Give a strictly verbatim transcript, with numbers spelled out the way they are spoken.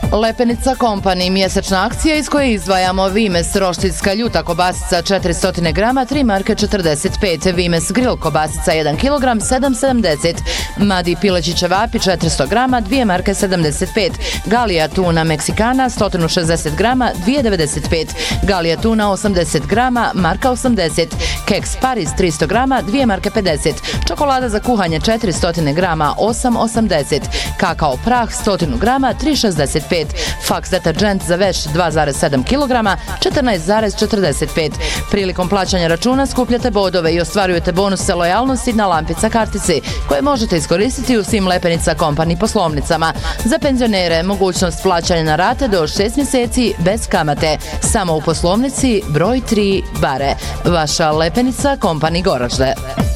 Lepenica Company, mjesečna akcija iz koje izdvajamo Vimes roštiljska ljuta kobasica četiristo grama, tri marke četrdeset pet, Vimes grill kobasica jedan kilogram, sedam sedamdeset, Madi pileći ćevapi četiristo grama, dvije marke sedamdeset pet, Galija tuna Meksikana sto šezdeset grama, dvije devedeset pet, Galija tuna osamdeset grama, marka osamdeset, Keks Paris tristo grama, dvije marke pedeset, čokolada za kuhanje četiristo grama, osam osamdeset, kakao prah sto grama, tri šezdeset pet, Fax deterđent za veš dva zarez sedam kilograma, četrnaest zarez četrdeset pet. Prilikom plaćanja računa skupljate bodove i ostvarujete bonuse lojalnosti na lampica kartici, koje možete iskoristiti u svim Lepenica Company poslovnicama. Za penzionere mogućnost plaćanja na rate do šest mjeseci bez kamate. Samo u poslovnici broj tri Bare. Vaša Lepenica Company Goražde.